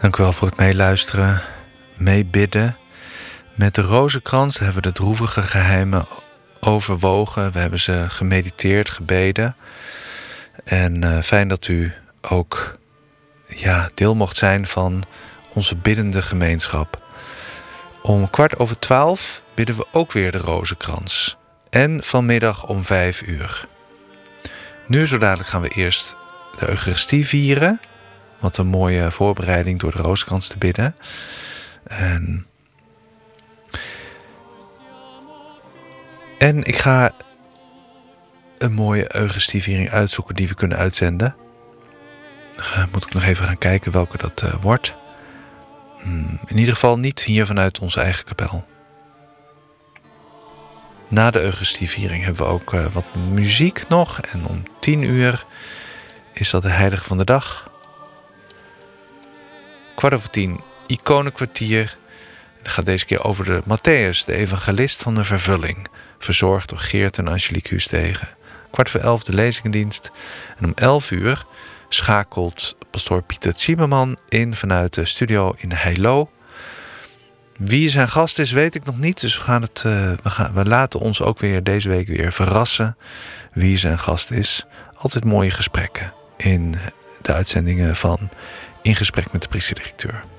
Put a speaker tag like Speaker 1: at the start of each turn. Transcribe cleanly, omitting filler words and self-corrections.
Speaker 1: Dank u wel voor het meeluisteren, meebidden. Met de rozenkrans hebben we de droevige geheimen overwogen. We hebben ze gemediteerd, gebeden. En fijn dat u ook deel mocht zijn van onze biddende gemeenschap. Om 12:15 bidden we ook weer de rozenkrans. En vanmiddag om 5:00. Nu zo dadelijk gaan we eerst de Eucharistie vieren. Wat een mooie voorbereiding door de rozenkrans te bidden. En ik ga een mooie Eucharistieviering uitzoeken die we kunnen uitzenden. Moet ik nog even gaan kijken welke dat wordt. In ieder geval niet hier vanuit onze eigen kapel. Na de Eucharistieviering hebben we ook wat muziek nog. En om 10:00 is dat de heilige van de dag. 10:15, iconenkwartier. Het gaat deze keer over de Matthäus, de evangelist van de vervulling. Verzorgd door Geert en Angelique Hustegen. 11:15 de lezingendienst. En om 11:00 schakelt pastoor Pieter Zimmerman in vanuit de studio in Heilo. Wie zijn gast is, weet ik nog niet. Dus we laten ons ook weer deze week weer verrassen wie zijn gast is. Altijd mooie gesprekken in de uitzendingen van In Gesprek met de priester-directeur.